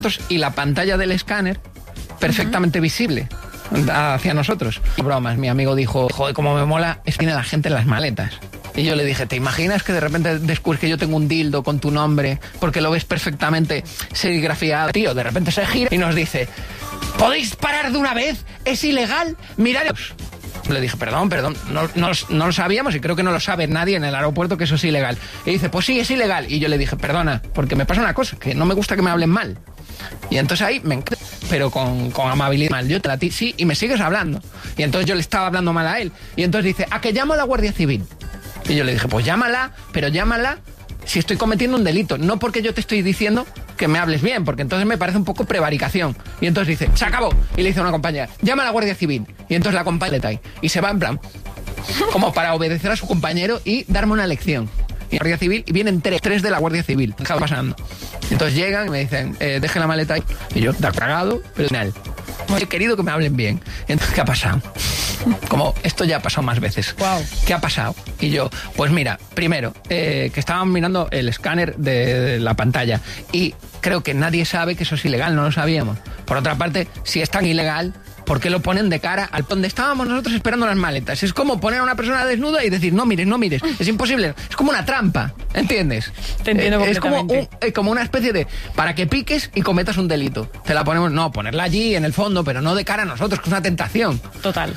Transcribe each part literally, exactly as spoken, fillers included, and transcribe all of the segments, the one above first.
y la pantalla del escáner perfectamente uh-huh. visible hacia nosotros. Y bromas, mi amigo dijo, joder, cómo me mola, es que tiene la gente en las maletas. Y yo le dije, ¿te imaginas que de repente descubres que yo tengo un dildo con tu nombre porque lo ves perfectamente serigrafiado? Tío, de repente se gira y nos dice, ¿podéis parar de una vez? ¿Es ilegal? Mirad. Le dije, perdón, perdón, no, no, no lo sabíamos y creo que no lo sabe nadie en el aeropuerto que eso es ilegal. Y dice, pues sí, es ilegal. Y yo le dije, perdona, porque me pasa una cosa, que no me gusta que me hablen mal. Y entonces ahí me encanta, pero con, con amabilidad. Yo te la ti, sí, y me sigues hablando. Y entonces yo le estaba hablando mal a él. Y entonces dice, ¿a que llamo a la Guardia Civil? Y yo le dije, pues llámala, pero llámala si estoy cometiendo un delito, no porque yo te estoy diciendo que me hables bien, porque entonces me parece un poco prevaricación. Y entonces dice, se acabó. Y le dice a una compañera, llama a la Guardia Civil. Y entonces la compañera está ahí. Y se va en plan, como para obedecer a su compañero y darme una lección. Y la Guardia Civil, y vienen tres, tres de la Guardia Civil, está pasando. Y entonces llegan y me dicen, eh, deje la maleta ahí. Y yo, da cagado, pero final. He querido que me hablen bien. Y entonces, ¿qué ha pasado? Como esto ya ha pasado más veces. Wow. ¿Qué ha pasado? Y yo, pues mira, primero, eh, que estábamos mirando el escáner de, de la pantalla y creo que nadie sabe que eso es ilegal, no lo sabíamos. Por otra parte, si es tan ilegal, ¿por qué lo ponen de cara al donde estábamos nosotros esperando las maletas? Es como poner a una persona desnuda y decir, no mires, no mires. Es imposible. Es como una trampa, ¿entiendes? Te entiendo eh, completamente. Es como, un, eh, como una especie de, para que piques y cometas un delito. Te la ponemos, no, ponerla allí en el fondo, pero no de cara a nosotros, que es una tentación. Total.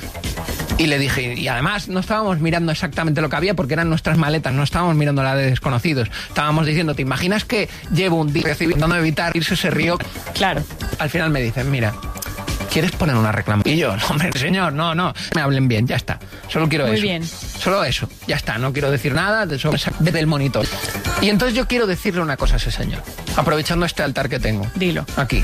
Y le dije, y además no estábamos mirando exactamente lo que había porque eran nuestras maletas, no estábamos mirando la de desconocidos. Estábamos diciendo, ¿te imaginas que llevo un día intentando evitar irse ese río? Claro. Al final me dicen, mira, ¿quieres poner una reclamación? Y yo, no, hombre, señor, no, no, me hablen bien, ya está. Solo quiero Muy eso. Muy bien. Solo eso, ya está, no quiero decir nada de eso, vete del monitor. Y entonces yo quiero decirle una cosa a ese señor, aprovechando este altar que tengo. Dilo. Aquí.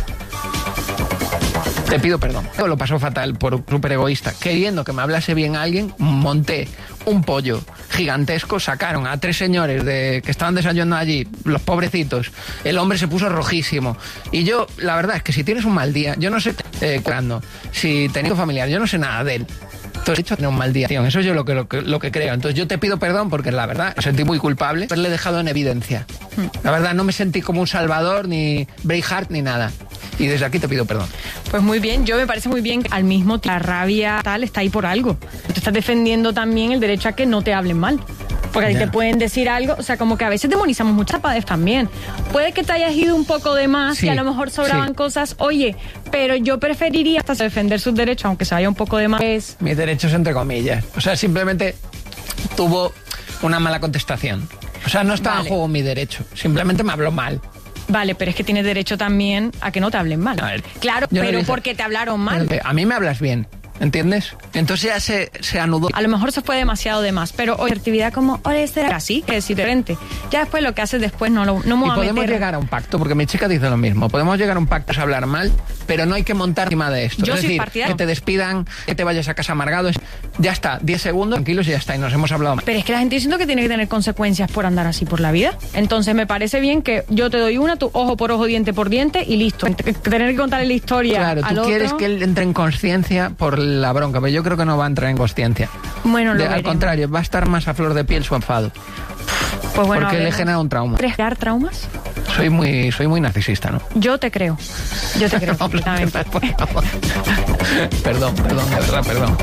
Te pido perdón. Lo pasó fatal por súper egoísta. Queriendo que me hablase bien alguien, monté un pollo gigantesco, sacaron a tres señores de que estaban desayunando allí, los pobrecitos. El hombre se puso rojísimo. Y yo, la verdad es que si tienes un mal día, yo no sé eh, cuándo, si tenés familiar, yo no sé nada de él. Entonces, he hecho tener un mal día. Eso es yo lo que, lo, que, lo que creo. Entonces, yo te pido perdón porque la verdad me sentí muy culpable haberle dejado en evidencia. La verdad, no me sentí como un salvador, ni Braveheart, ni nada. Y desde aquí te pido perdón. Pues muy bien, yo me parece muy bien que al mismo tiempo la rabia tal está ahí por algo. Te estás defendiendo también el derecho a que no te hablen mal. Porque ahí te pueden decir algo, o sea, como que a veces demonizamos muchas padres también. Puede que te hayas ido un poco de más, sí, que a lo mejor sobraban sí. cosas, oye, pero yo preferiría hasta defender sus derechos, aunque se vaya un poco de más. Mis derechos entre comillas. O sea, simplemente tuvo una mala contestación. O sea, no estaba vale. en juego mi derecho, simplemente me habló mal. Vale, pero es que tienes derecho también a que no te hablen mal. A ver, claro, pero no porque te hablaron mal. A mí me hablas bien, ¿entiendes? Entonces ya se, se anudó. A lo mejor se fue demasiado de más, pero hoy actividad como, oye, será así, que es diferente. Ya después lo que haces después no lo no me y voy a podemos meter. llegar a un pacto, porque mi chica dice lo mismo. Podemos llegar a un pacto, es hablar mal, pero no hay que montar encima de esto. Yo es soy decir, partidario. Que te despidan, que te vayas a casa amargado. Es, ya está, diez segundos, tranquilos y ya está, y nos hemos hablado mal. Pero es que la gente diciendo que tiene que tener consecuencias por andar así por la vida. Entonces me parece bien que yo te doy una, tu ojo por ojo, diente por diente y listo. Tener que contarle la historia claro, al tú otro. Quieres que él entre en conciencia por la bronca, pero yo creo que no va a entrar en conciencia. Bueno, lo de, veremos. Al contrario, va a estar más a flor de piel su enfado. Pues bueno, porque le genera un trauma. ¿Quieres crear traumas? Soy muy, soy muy narcisista, ¿no? Yo te creo. Yo te creo completamente. Perdón, perdón, de verdad, perdón.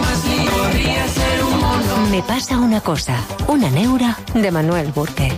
Me pasa una cosa. Una neura de Manuel Burke.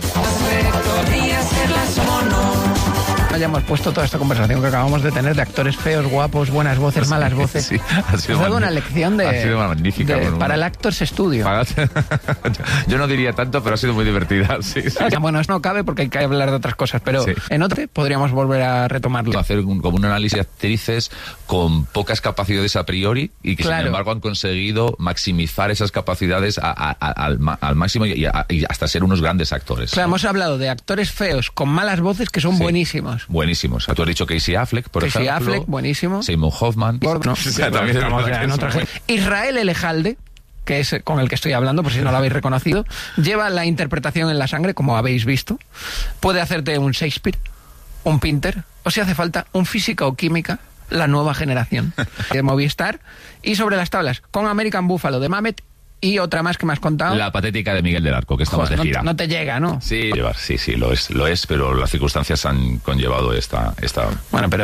Hayamos puesto toda esta conversación que acabamos de tener de actores feos, guapos, buenas voces, sí, malas voces. Sí, ha sido Has dado una lección de, ha sido magnífica, de bueno, para bueno. el Actors Studio. Para... Yo no diría tanto, pero ha sido muy divertida. Sí, sí. Bueno, eso no cabe porque hay que hablar de otras cosas, pero sí. En otro podríamos volver a retomarlo. Hacer un, como un análisis de actrices con pocas capacidades a priori y que claro. sin embargo han conseguido maximizar esas capacidades a, a, a, al, al máximo y, a, y hasta ser unos grandes actores. Claro, ¿sí? Hemos hablado de actores feos con malas voces que son sí. buenísimos. Buenísimos. Tú has dicho Casey Affleck, por Casey ejemplo. Affleck, buenísimo. Simon Hoffman. Gordon, no, o sea, también estamos ya en otra gente. Israel Elejalde, que es con el que estoy hablando, por si no lo habéis reconocido, lleva la interpretación en la sangre, como habéis visto. Puede hacerte un Shakespeare, un Pinter, o si hace falta, un física o química, la nueva generación de Movistar. Y sobre las tablas, con American Buffalo de Mamet y otra más que me has contado. La patética de Miguel del Arco, que estamos Joder, de gira. No, no te llega, ¿no? Sí, sí, sí, lo es, lo es, pero las circunstancias han conllevado esta... esta... Bueno, pero